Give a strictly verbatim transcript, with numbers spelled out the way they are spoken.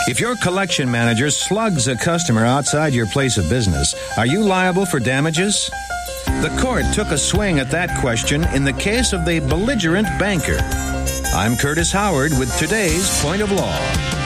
If your collection manager slugs a customer outside your place of business, are you liable for damages? The court took a swing at that question in the case of the belligerent banker. I'm Curtis Howard with today's Point of Law.